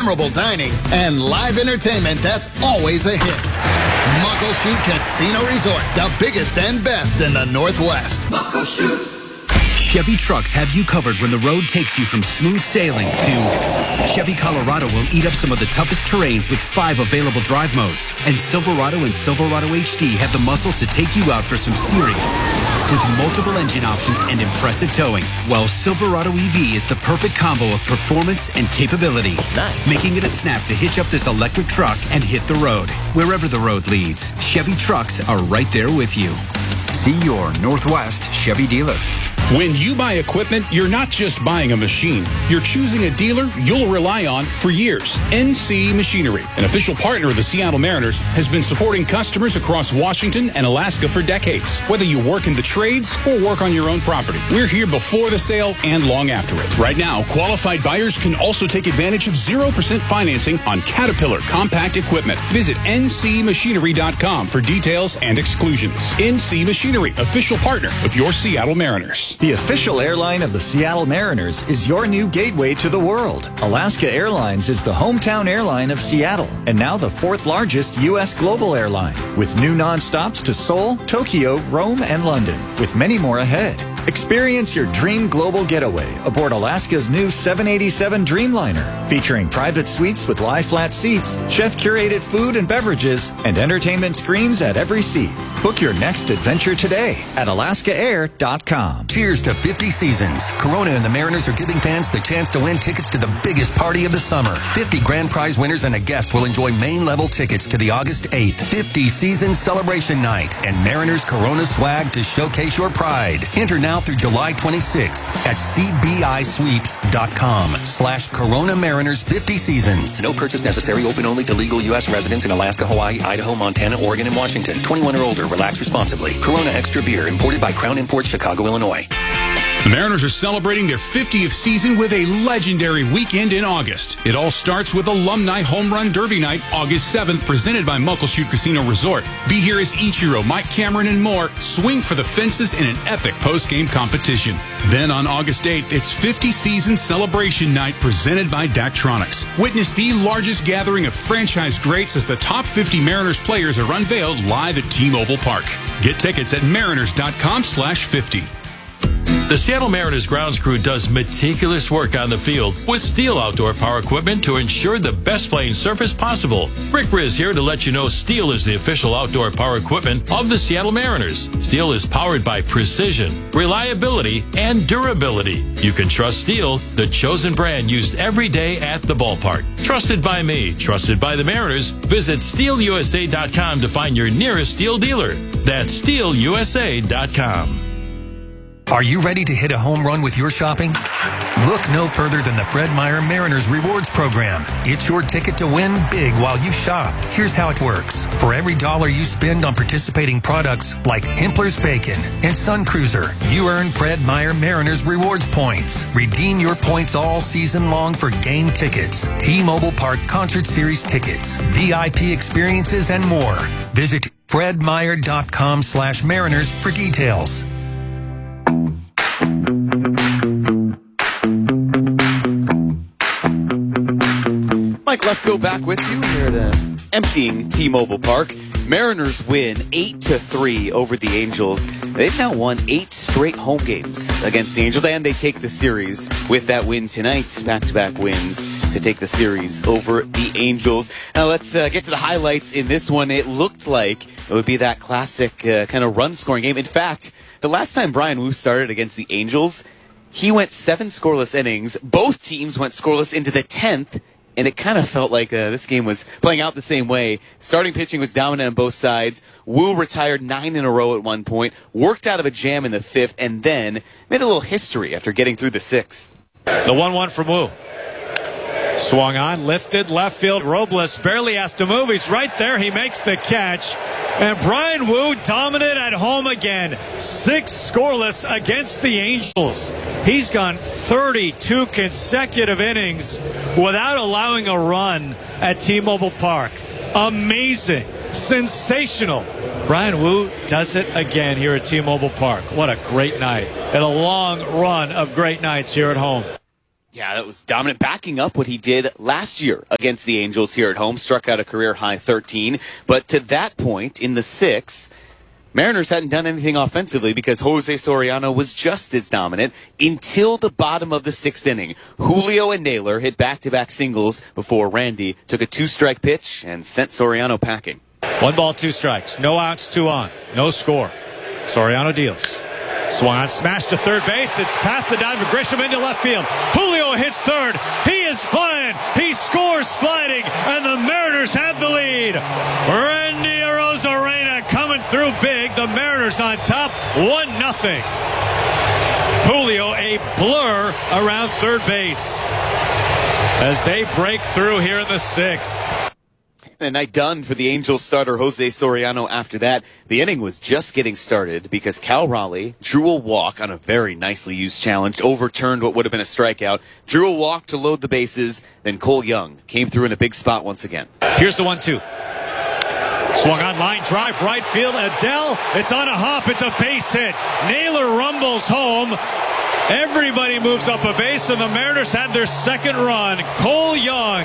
memorable dining, and live entertainment that's always a hit. Muckleshoot Casino Resort, the biggest and best in the Northwest. Muckleshoot. Chevy trucks have you covered when the road takes you from smooth sailing to Chevy Colorado will eat up some of the toughest terrains with 5 available drive modes. And Silverado and Silverado HD have the muscle to take you out for some serious with multiple engine options and impressive towing. While Silverado EV is the perfect combo of performance and capability. Nice. Making it a snap to hitch up this electric truck and hit the road. Wherever the road leads, Chevy trucks are right there with you. See your Northwest Chevy dealer. When you buy equipment, you're not just buying a machine. You're choosing a dealer you'll rely on for years. NC Machinery, an official partner of the Seattle Mariners, has been supporting customers across Washington and Alaska for decades. Whether you work in the trades or work on your own property, we're here before the sale and long after it. Right now, qualified buyers can also take advantage of 0% financing on Caterpillar compact equipment. Visit ncmachinery.com for details and exclusions. NC Machinery, official partner of your Seattle Mariners. The official airline of the Seattle Mariners is your new gateway to the world. Alaska Airlines is the hometown airline of Seattle and now the 4th largest U.S. global airline with new nonstops to Seoul, Tokyo, Rome, and London, with many more ahead. Experience your dream global getaway aboard Alaska's new 787 Dreamliner, featuring private suites with lie-flat seats, chef-curated food and beverages, and entertainment screens at every seat. Book your next adventure today at alaskaair.com. Cheers to 50 seasons. Corona and the Mariners are giving fans the chance to win tickets to the biggest party of the summer. 50 grand prize winners and a guest will enjoy main-level tickets to the August 8th 50 Season Celebration Night and Mariners Corona swag to showcase your pride. Enter now through July 26th at cbisweeps.com/Corona Mariners 50 Seasons. No purchase necessary. Open only to legal U.S. residents in Alaska, Hawaii, Idaho, Montana, Oregon, and Washington. 21 or older. Relax responsibly. Corona Extra Beer, imported by Crown Imports, Chicago, Illinois. The Mariners are celebrating their 50th season with a legendary weekend in August. It all starts with Alumni Home Run Derby Night, August 7th, presented by Muckleshoot Casino Resort. Be here as Ichiro, Mike Cameron, and more swing for the fences in an epic post-game competition. Then on August 8th, it's 50 Season Celebration Night, presented by Daktronics. Witness the largest gathering of franchise greats as the top 50 Mariners players are unveiled live at T-Mobile Park. Get tickets at mariners.com/50. The Seattle Mariners grounds crew does meticulous work on the field with Steel outdoor power equipment to ensure the best playing surface possible. Rick Briz here to let you know Steel is the official outdoor power equipment of the Seattle Mariners. Steel is powered by precision, reliability, and durability. You can trust Steel, the chosen brand used every day at the ballpark. Trusted by me, trusted by the Mariners. Visit SteelUSA.com to find your nearest Steel dealer. That's SteelUSA.com. Are you ready to hit a home run with your shopping? Look no further than the Fred Meyer Mariners Rewards Program. It's your ticket to win big while you shop. Here's how it works. For every $1 you spend on participating products like Hempler's Bacon and Sun Cruiser, you earn Fred Meyer Mariners Rewards points. Redeem your points all season long for game tickets, T-Mobile Park Concert Series tickets, VIP experiences, and more. Visit fredmeyer.com/Mariners for details. Mike Lefko back with you here at emptying T-Mobile Park. Mariners win 8-3 over the Angels. They've now won 8 straight home games against the Angels, and they take the series with that win tonight. Back-to-back wins to take the series over the Angels. Now let's get to the highlights in this one. It looked like it would be that classic kind of run-scoring game. In fact, the last time Bryan Woo started against the Angels, he went 7 scoreless innings. Both teams went scoreless into the 10th. And it kind of felt like this game was playing out the same way. Starting pitching was dominant on both sides. Woo retired 9 in a row at one point, worked out of a jam in the 5th, and then made a little history after getting through the 6th. The 1-1 from Woo. Swung on, lifted, left field. Robles barely has to move. He's right there. He makes the catch. And Bryan Woo dominant at home again. 6 scoreless against the Angels. He's gone 32 consecutive innings without allowing a run at T-Mobile Park. Amazing. Sensational. Bryan Woo does it again here at T-Mobile Park. What a great night. And a long run of great nights here at home. Yeah, that was dominant, backing up what he did last year against the Angels here at home. Struck out a career-high 13. But to that point, in the 6th, Mariners hadn't done anything offensively because Jose Soriano was just as dominant until the bottom of the 6th inning. Julio and Naylor hit back-to-back singles before Randy took a 2-strike pitch and sent Soriano packing. 1 ball, 2 strikes. No outs, 2 on. No score. Soriano deals. Swung on, smashed to third base. It's past the dive of Grisham into left field. Julio hits third. He is flying. He scores sliding, and the Mariners have the lead. Randy Arozarena coming through big. The Mariners on top, 1-0. Julio a blur around third base as they break through here in the 6th. A night done for the Angels starter Jose Soriano after that. The inning was just getting started because Cal Raleigh drew a walk on a very nicely used challenge, overturned what would have been a strikeout, drew a walk to load the bases, then Cole Young came through in a big spot once again. Here's the 1-2. Swung on, line drive, right field. Adele, it's on a hop, it's a base hit. Naylor rumbles home. Everybody moves up a base, and the Mariners had their second run. Cole Young,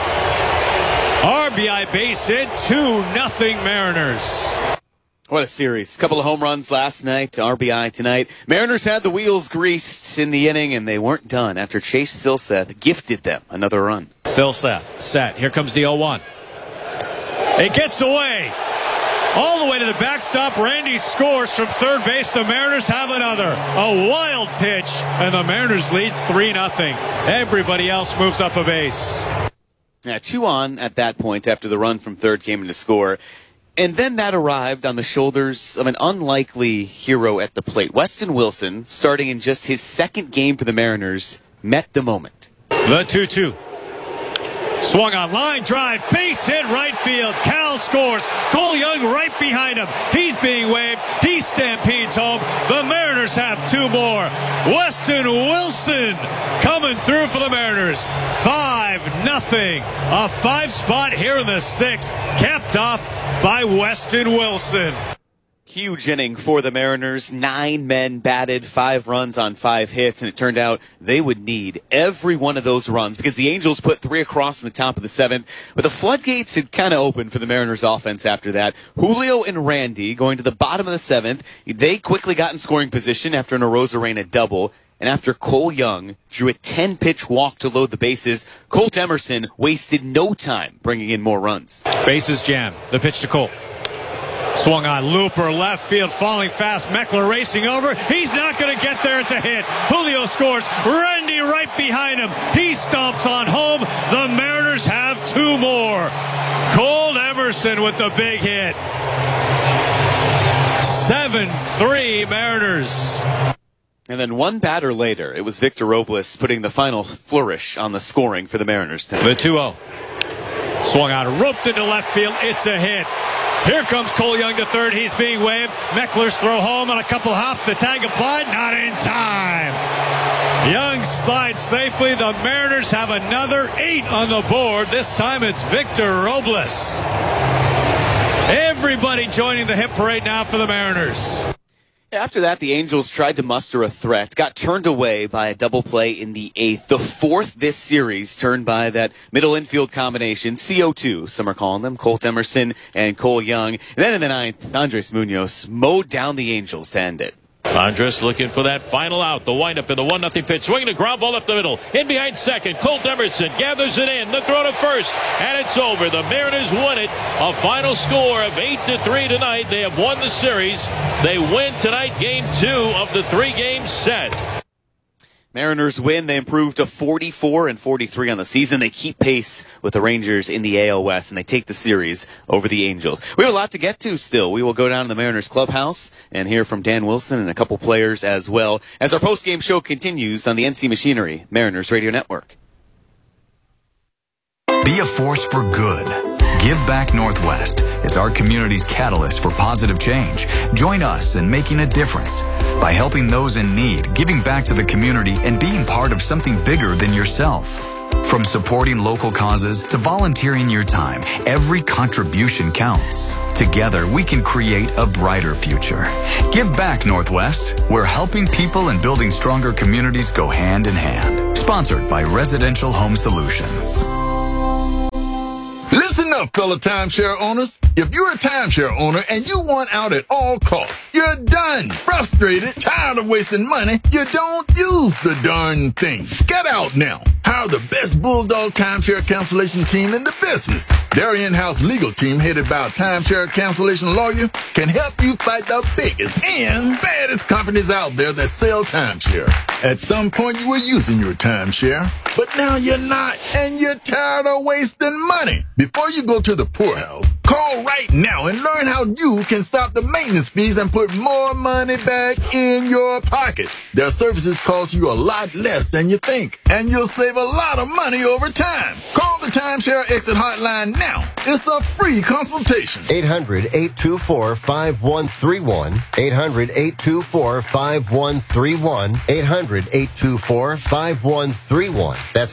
RBI base hit, 2-0 Mariners. What a series. Couple of home runs last night, RBI tonight. Mariners had the wheels greased in the inning, and they weren't done after Chase Silseth gifted them another run. Silseth set. Here comes the 0-1. It gets away. All the way to the backstop. Randy scores from third base. The Mariners have another. A wild pitch, and the Mariners lead 3-0. Everybody else moves up a base. Yeah, 2 on at that point after the run from third came in to score. And then that arrived on the shoulders of an unlikely hero at the plate. Weston Wilson, starting in just his 2nd game for the Mariners, met the moment. The 2-2. Swung on, line drive, base hit right field. Cal scores. Cole Young right behind him. He's being waved. He stampedes home. The Mariners have 2 more. Weston Wilson coming through for the Mariners. 5-0. A 5 spot here in the 6th, capped off by Weston Wilson. Huge inning for the Mariners. 9 men batted, 5 runs on 5 hits, and it turned out they would need every one of those runs because the Angels put 3 across in the top of the 7th. But the floodgates had kind of opened for the Mariners offense after that. Julio and Randy going to the bottom of the 7th. They quickly got in scoring position after an Arozarena double. And after Cole Young drew a 10-pitch walk to load the bases, Colt Emerson wasted no time bringing in more runs. Bases jammed. The pitch to Cole. Swung on, looper, left field, falling fast. Meckler racing over. He's not going to get there. It's a hit. Julio scores. Randy right behind him. He stomps on home. The Mariners have 2 more. Colt Emerson with the big hit. 7-3 Mariners. And then 1 batter later, it was Victor Robles putting the final flourish on the scoring for the Mariners tonight. The 2-0. Swung out, roped into left field. It's a hit. Here comes Cole Young to third. He's being waved. Meckler's throw home on a couple hops. The tag applied. Not in time. Young slides safely. The Mariners have another 8 on the board. This time it's Victor Robles. Everybody joining the hit parade now for the Mariners. After that, the Angels tried to muster a threat, got turned away by a double play in the 8th. The 4th this series turned by that middle infield combination, CO2, some are calling them, Colt Emerson and Cole Young. And then in the 9th, Andres Munoz mowed down the Angels to end it. Andres looking for that final out. The windup in the 1-0 pitch. Swinging a ground ball up the middle. In behind second. Colt Emerson gathers it in. The throw to first. And it's over. The Mariners won it. A final score of 8-3 tonight. They have won the series. They win tonight game 2 of the 3-game set. Mariners win. They improve to 44-43 on the season. They keep pace with the Rangers in the AL West, and they take the series over the Angels. We have a lot to get to still. We will go down to the Mariners clubhouse and hear from Dan Wilson and a couple players as well as our post-game show continues on the NC Machinery Mariners Radio Network. Be a force for good. Give Back Northwest is our community's catalyst for positive change. Join us in making a difference by helping those in need, giving back to the community, and being part of something bigger than yourself. From supporting local causes to volunteering your time, every contribution counts. Together, we can create a brighter future. Give Back Northwest, where helping people and building stronger communities go hand in hand. Sponsored by Residential Home Solutions. Listen up, fellow timeshare owners. If you're a timeshare owner and you want out at all costs, you're done, frustrated, tired of wasting money, you don't use the darn thing. Get out now. Hire the best Bulldog timeshare cancellation team in the business. Their in-house legal team, headed by a timeshare cancellation lawyer, can help you fight the biggest and baddest companies out there that sell timeshare. At some point, you were using your timeshare, but now you're not, and you're tired of wasting money. Before you go to the poorhouse, call right now and learn how you can stop the maintenance fees and put more money back in your pocket. Their services cost you a lot less than you think, and you'll save a lot of money over time. Call the Timeshare Exit Hotline now. It's a free consultation. 800-824-5131. 800-824-5131. 800-824-5131. That's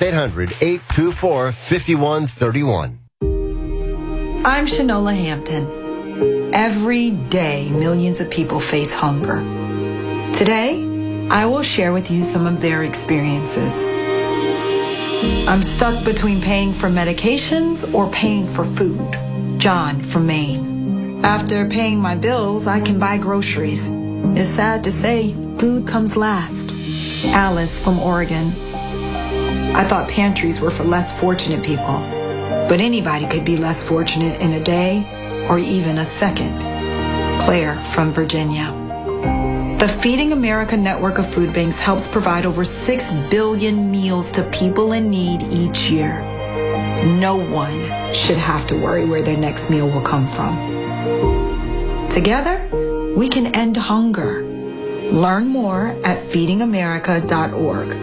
800-824-5131. I'm Shanola Hampton. Every day, millions of people face hunger. Today, I will share with you some of their experiences. I'm stuck between paying for medications or paying for food. John from Maine. After paying my bills, I can buy groceries. It's sad to say, food comes last. Alice from Oregon. I thought pantries were for less fortunate people, but anybody could be less fortunate in a day or even a second. Claire from Virginia. The Feeding America network of food banks helps provide over 6 billion meals to people in need each year. No one should have to worry where their next meal will come from. Together, we can end hunger. Learn more at feedingamerica.org.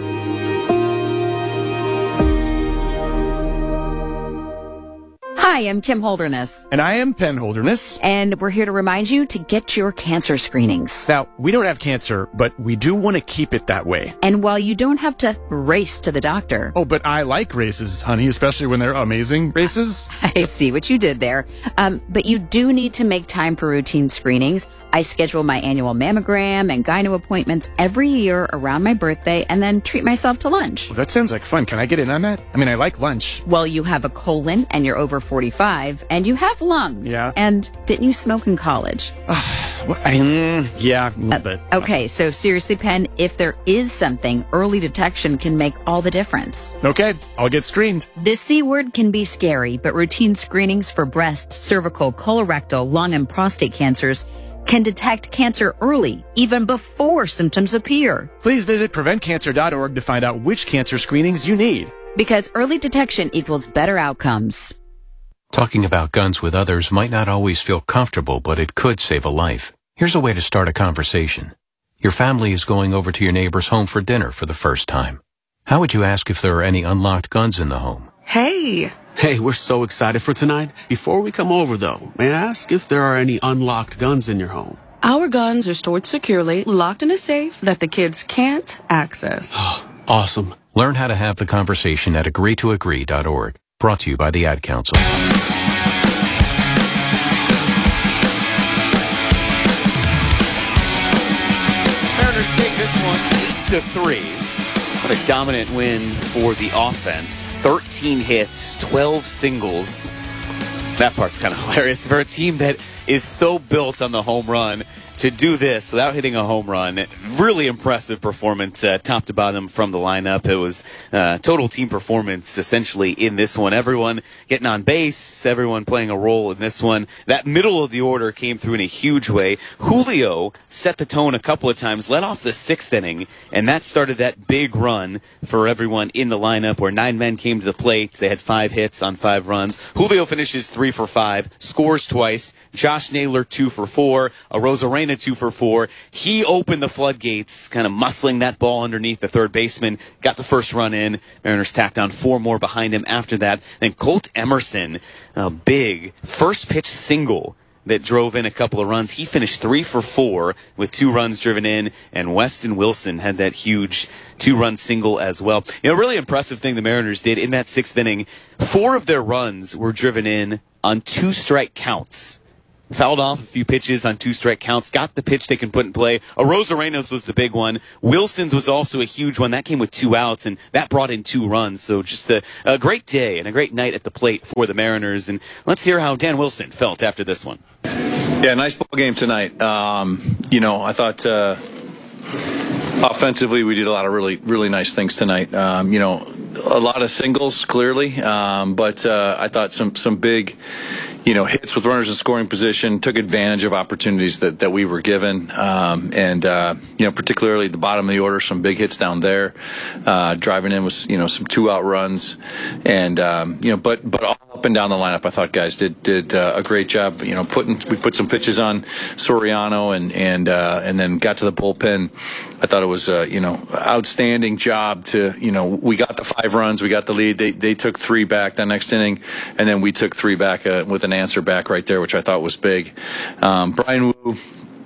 Hi, I'm Kim Holderness. And I am Penn Holderness. And we're here to remind you to get your cancer screenings. Now, we don't have cancer, but we do want to keep it that way. And while you don't have to race to the doctor. Oh, but I like races, honey, especially when they're amazing races. I see what you did there. But you do need to make time for routine screenings. I schedule my annual mammogram and gyno appointments every year around my birthday and then treat myself to lunch. Well, that sounds like fun. Can I get in on that? I mean, I like lunch. Well, you have a colon and you're over 45 and you have lungs. Yeah. And didn't you smoke in college? Yeah, a little bit. Okay, so seriously, Penn, if there is something, early detection can make all the difference. Okay, I'll get screened. The C word can be scary, but routine screenings for breast, cervical, colorectal, lung, and prostate cancers can detect cancer early, even before symptoms appear. Please visit preventcancer.org to find out which cancer screenings you need. Because early detection equals better outcomes. Talking about guns with others might not always feel comfortable, but it could save a life. Here's a way to start a conversation. Your family is going over to your neighbor's home for dinner for the first time. How would you ask if there are any unlocked guns in the home? Hey, we're so excited for tonight. Before we come over, though, may I ask if there are any unlocked guns in your home? Our guns are stored securely, locked in a safe that the kids can't access. Awesome. Learn how to have the conversation at agreetoagree.org. Brought to you by the Ad Council. Mariners take this one 8-3. What a dominant win for the offense. 13 hits, 12 singles. That part's kind of hilarious for a team that is so built on the home run. To do this without hitting a home run, really impressive performance top to bottom from the lineup. It was total team performance essentially in this one. Everyone getting on base, everyone playing a role in this one. That middle of the order came through in a huge way. Julio set the tone a couple of times, led off the 6th inning, and that started that big run for everyone in the lineup where 9 men came to the plate. They had 5 hits on 5 runs. Julio finishes 3 for 5, scores twice. Josh Naylor 2 for 4, Arozarena 2 for 4. He opened the floodgates, kind of muscling that ball underneath the third baseman, got the first run in. Mariners tacked on 4 more behind him after that. Then Colt Emerson, a big first pitch single that drove in a couple of runs. He finished 3 for 4 with 2 runs driven in, and Weston Wilson had that huge 2-run single as well. You know, really impressive thing the Mariners did in that 6th inning. 4 of their runs were driven in on 2-strike counts. fouled off a few pitches on 2-strike counts, got the pitch they can put in play. Arozarena's was the big one. Wilson's was also a huge one. That came with 2 outs, and that brought in 2 runs. So just a great day and a great night at the plate for the Mariners. And let's hear how Dan Wilson felt after this one. Yeah, nice ball game tonight. I thought offensively we did a lot of really nice things tonight. A lot of singles clearly, but I thought some big hits with runners in scoring position, took advantage of opportunities that we were given, and particularly at the bottom of the order, some big hits down there, driving in with some 2-out runs, and but all up and down the lineup, I thought guys did a great job. We put some pitches on Soriano, and then got to the bullpen. I thought it was outstanding job to we got the 5 runs, we got the lead. They took 3 back that next inning, and then we took 3 back with an answer back right there, which I thought was big. Brian Wu,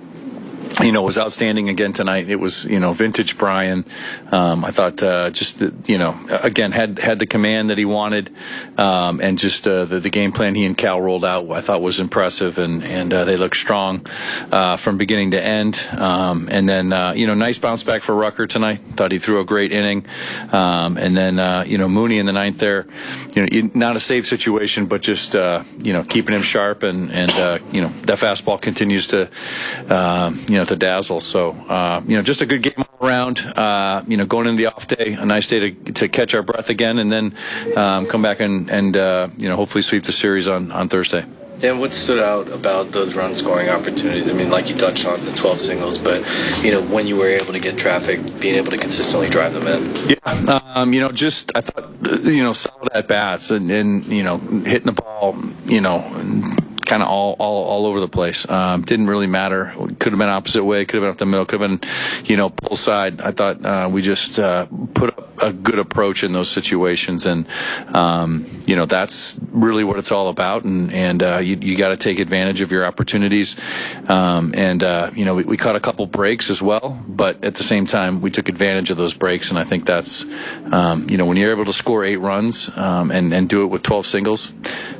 was outstanding again tonight. It was, vintage Brian. I thought, again, had the command that he wanted, and just the game plan he and Cal rolled out, I thought was impressive, and they looked strong from beginning to end. And then, nice bounce back for Rucker tonight. Thought he threw a great inning. And then, Mooney in the 9th there, not a safe situation, but just, keeping him sharp, and that fastball continues to, to dazzle. So, just a good game all around. Going into the off day, a nice day to catch our breath again, and then come back and hopefully sweep the series on Thursday. Dan, what stood out about those run scoring opportunities? I mean, like you touched on the 12 singles, but when you were able to get traffic, being able to consistently drive them in. Yeah, just I thought solid at bats and hitting the ball, kind of all over the place. Didn't really matter. Could have been opposite way. Could have been up the middle. Could have been, pull side. I thought we just put up a good approach in those situations, and that's really what it's all about. And you got to take advantage of your opportunities. We caught a couple breaks as well, but at the same time we took advantage of those breaks. And I think that's when you're able to score 8 runs and do it with 12 singles.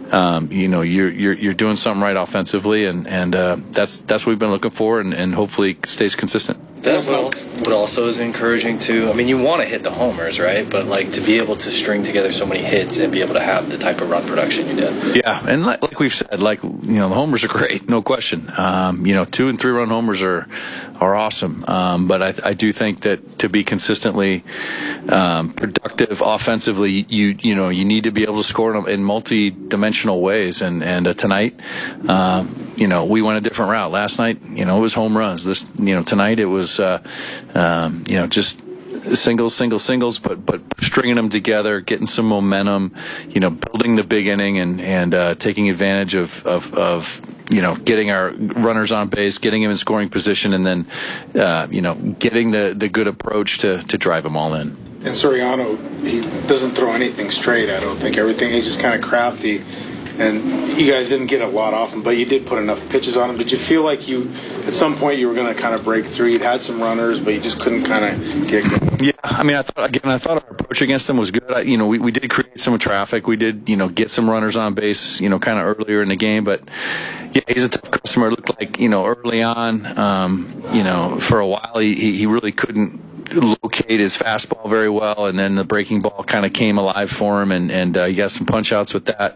You're doing something right offensively, and that's what we've been looking for, and hopefully stays consistent. That's what also is encouraging too. I mean, you want to hit the homers, right? But to be able to string together so many hits and be able to have the type of run production you did. Yeah, and like we've said, the homers are great, no question. 2 and 3 run homers are awesome. But I do think that to be consistently productive offensively, you need to be able to score in multi-dimensional ways. And tonight, we went a different route. Last night, it was home runs. Tonight it was just singles, but stringing them together, getting some momentum, building the big inning, and taking advantage of getting our runners on base, getting them in scoring position, and then getting the good approach to drive them all in. And Soriano, he doesn't throw anything straight. I don't think everything. He's just kind of crafty. And you guys didn't get a lot off him, but you did put enough pitches on him. Did you feel like at some point, you were going to kind of break through? You'd had some runners, but you just couldn't kind of get going? Yeah, I mean, I thought our approach against him was good. We did create some traffic. We did, get some runners on base, kind of earlier in the game. But yeah, he's a tough customer. It looked like, early on, for a while, he really couldn't locate his fastball very well, and then the breaking ball kind of came alive for him, and he got some punch outs with that.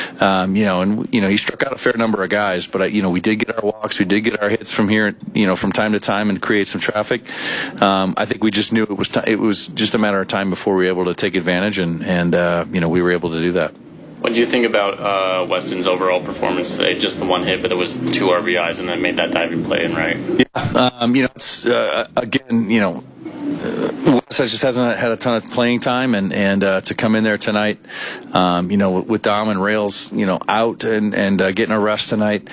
He struck out a fair number of guys, but we did get our walks, we did get our hits from here, from time to time, and create some traffic. I think we just knew it was just a matter of time before we were able to take advantage, and we were able to do that. What do you think about Weston's overall performance today? Just the one hit, but it was 2 RBIs, and then made that diving play in, right? Yeah, it's again, Wes just hasn't had a ton of playing time, and to come in there tonight, with Dom and Rails, out and getting a rest tonight,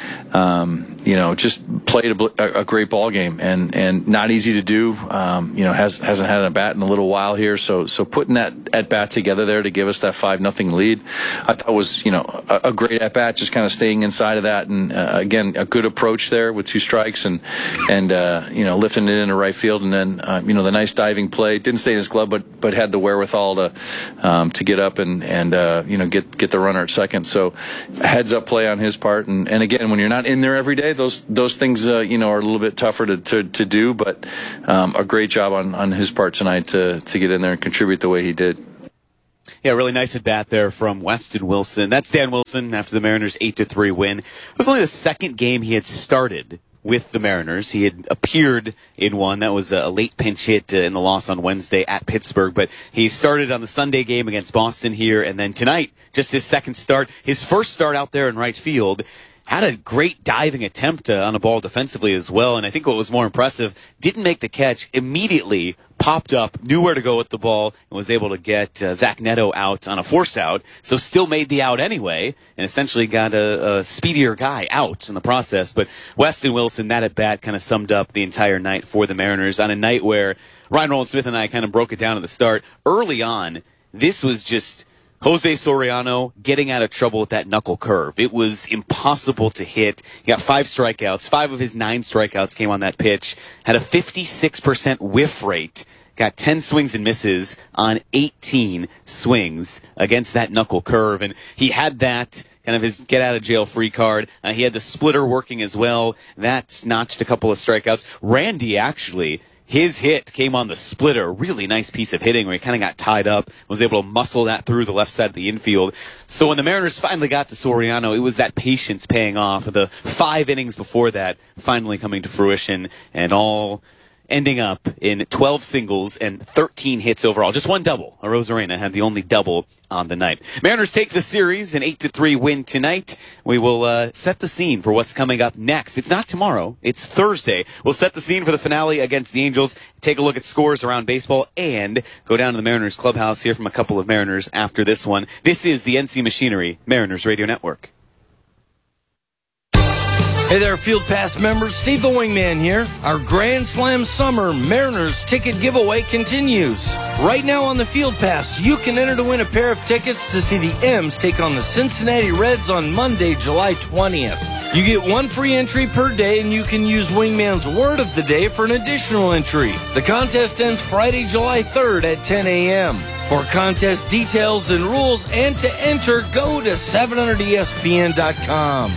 just played a great ball game, and not easy to do. Hasn't had a bat in a little while here, so putting that at bat together there to give us that 5-0 lead, I thought was a great at bat, just kind of staying inside of that, and again a good approach there with 2 strikes, and lifting it into right field, and then the nice diving play. couldn't stay in his glove, but had the wherewithal to get up and get the runner at second. So heads up play on his part. And again, when you're not in there every day, those things are a little bit tougher to do. But a great job on his part tonight to get in there and contribute the way he did. Yeah, really nice at bat there from Weston Wilson. That's Dan Wilson after the Mariners' 8-3 win. It was only the second game he had started with the Mariners. He had appeared in one. That was a late pinch hit in the loss on Wednesday at Pittsburgh. But he started on the Sunday game against Boston here. And then tonight, just his second start, his first start out there in right field. Had a great diving attempt on a ball defensively as well. And I think what was more impressive, didn't make the catch, immediately popped up, knew where to go with the ball, and was able to get Zach Neto out on a force out. So still made the out anyway, and essentially got a speedier guy out in the process. But Weston Wilson, that at bat, kind of summed up the entire night for the Mariners on a night where Ryan Rowland-Smith and I kind of broke it down at the start. Early on, this was just Jose Soriano getting out of trouble with that knuckle curve. It was impossible to hit. He got 5 strikeouts. 5 of his 9 strikeouts came on that pitch. Had a 56% whiff rate. Got 10 swings and misses on 18 swings against that knuckle curve. And he had that kind of his get-out-of-jail-free card. He had the splitter working as well. That notched a couple of strikeouts. Randy, actually, his hit came on the splitter. Really nice piece of hitting where he kind of got tied up, was able to muscle that through the left side of the infield. So when the Mariners finally got to Soriano, it was that patience paying off. The 5 innings before that finally coming to fruition, and all ending up in 12 singles and 13 hits overall. Just one double. Arozarena had the only double on the night. Mariners take the series, an 8-3 win tonight. We will set the scene for what's coming up next. It's not tomorrow. It's Thursday. We'll set the scene for the finale against the Angels, take a look at scores around baseball, and go down to the Mariners clubhouse, hear from a couple of Mariners after this one. This is the NC Machinery Mariners Radio Network. Hey there, Field Pass members. Steve the Wingman here. Our Grand Slam Summer Mariners ticket giveaway continues. Right now on the Field Pass, you can enter to win a pair of tickets to see the M's take on the Cincinnati Reds on Monday, July 20th. You get 1 free entry per day, and you can use Wingman's Word of the Day for an additional entry. The contest ends Friday, July 3rd at 10 a.m. For contest details and rules and to enter, go to 700ESPN.com.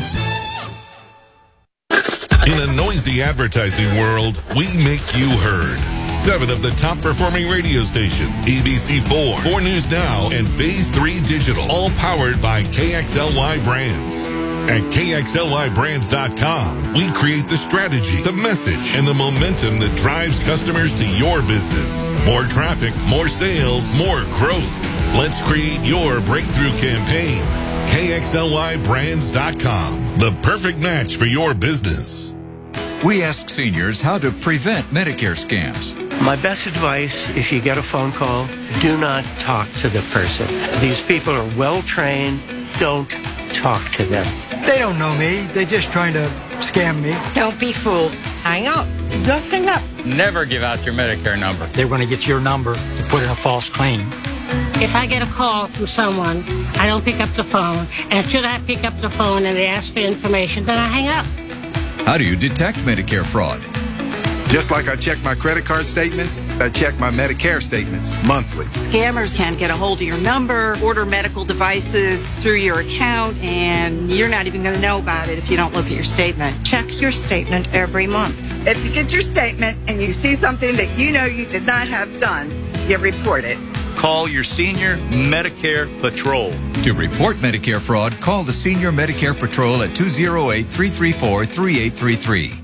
In a noisy advertising world, we make you heard. 7 of the top performing radio stations, ABC4, 4 News Now, and Phase 3 Digital, all powered by KXLY Brands. At KXLYBrands.com, we create the strategy, the message, and the momentum that drives customers to your business. More traffic, more sales, more growth. Let's create your breakthrough campaign. KXLYBrands.com, the perfect match for your business. We ask seniors how to prevent Medicare scams. My best advice, if you get a phone call, do not talk to the person. These people are well trained. Don't talk to them. They don't know me. They're just trying to scam me. Don't be fooled. Hang up. Just hang up. Never give out your Medicare number. They're going to get your number to put in a false claim. If I get a call from someone, I don't pick up the phone. And should I pick up the phone and they ask for information, then I hang up. How do you detect Medicare fraud? Just like I check my credit card statements, I check my Medicare statements monthly. Scammers can get a hold of your number, order medical devices through your account, and you're not even going to know about it if you don't look at your statement. Check your statement every month. If you get your statement and you see something that you know you did not have done, you report it. Call your Senior Medicare Patrol. To report Medicare fraud, call the Senior Medicare Patrol at 208-334-3833.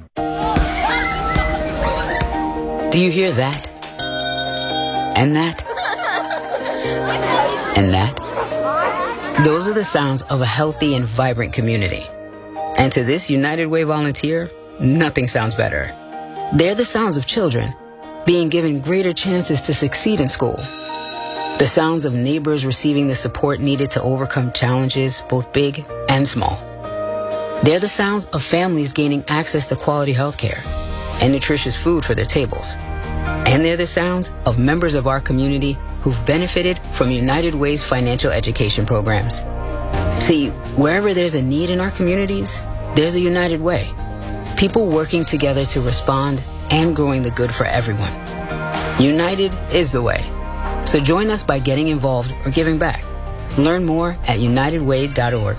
Do you hear that? And that? And that? Those are the sounds of a healthy and vibrant community. And to this United Way volunteer, nothing sounds better. They're the sounds of children being given greater chances to succeed in school. The sounds of neighbors receiving the support needed to overcome challenges, both big and small. They're the sounds of families gaining access to quality health care and nutritious food for their tables. And they're the sounds of members of our community who've benefited from United Way's financial education programs. See, wherever there's a need in our communities, there's a United Way. People working together to respond and growing the good for everyone. United is the way. So join us by getting involved or giving back. Learn more at unitedway.org.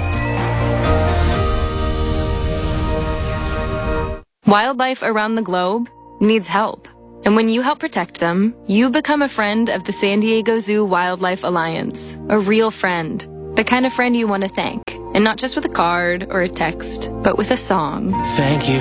Wildlife around the globe needs help. And when you help protect them, you become a friend of the San Diego Zoo Wildlife Alliance. A real friend. The kind of friend you want to thank. And not just with a card or a text, but with a song. Thank you